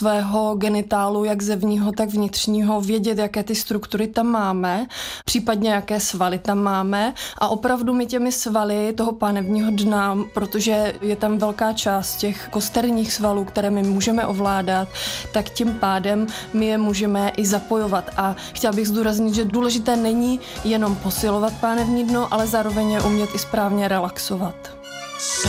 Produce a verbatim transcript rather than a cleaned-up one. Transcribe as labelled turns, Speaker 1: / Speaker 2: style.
Speaker 1: svého genitálu, jak zevního, tak vnitřního, vědět, jaké ty struktury tam máme, případně jaké svaly tam máme a opravdu my těmi svaly toho pánevního dna, protože je tam velká část těch kosterních svalů, které my můžeme ovládat, tak tím pádem my je můžeme i zapojovat. A chtěla bych zdůraznit, že důležité není jenom posilovat pánevní dno, ale zároveň je umět i správně relaxovat.